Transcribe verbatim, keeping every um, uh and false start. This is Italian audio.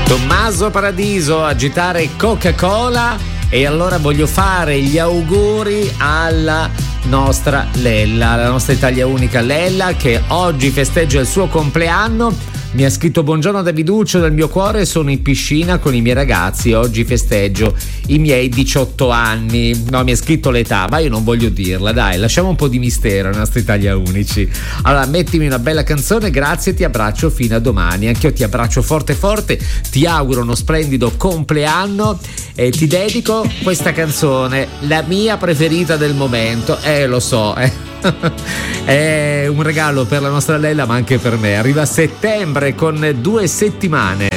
Tommaso Paradiso, agitare Coca-Cola. E allora voglio fare gli auguri alla nostra Lella, la nostra Italia Unica Lella, che oggi festeggia il suo compleanno. Mi ha scritto: buongiorno Daviduccio, dal mio cuore sono in piscina con i miei ragazzi, oggi festeggio i miei diciotto anni. No, mi ha scritto l'età, ma io non voglio dirla, dai, lasciamo un po' di mistero ai nostri Italia Unici. Allora mettimi una bella canzone, grazie, ti abbraccio fino a domani. Anch'io ti abbraccio forte forte, ti auguro uno splendido compleanno e ti dedico questa canzone, la mia preferita del momento. Eh, lo so, eh. È un regalo per la nostra Lella, ma anche per me. Arriva a settembre con due settimane.